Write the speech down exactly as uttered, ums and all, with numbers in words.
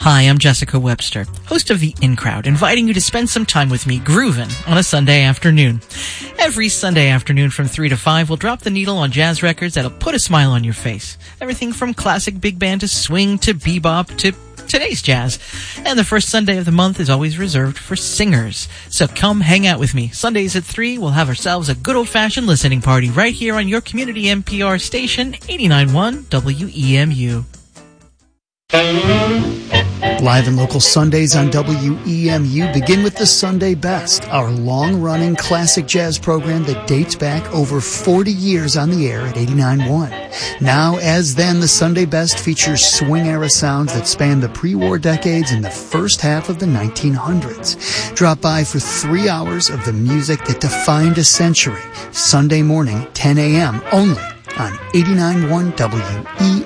Hi, I'm Jessica Webster, host of The In Crowd, inviting you to spend some time with me groovin' on a Sunday afternoon. Every Sunday afternoon from three to five, we'll drop the needle on jazz records that'll put a smile on your face. Everything from classic big band to swing to bebop to today's jazz. And the first Sunday of the month is always reserved for singers. So come hang out with me. Sundays at three, we'll have ourselves a good old-fashioned listening party right here on your community N P R station, eighty-nine point one W E M U. Live and local Sundays on W E M U begin with the Sunday Best, our long-running classic jazz program that dates back over forty years on the air at eighty-nine point one. Now, as then, the Sunday Best features swing-era sounds that span the pre-war decades and the first half of the nineteen hundreds. Drop by for three hours of the music that defined a century. Sunday morning, ten a.m., only on eighty-nine point one W E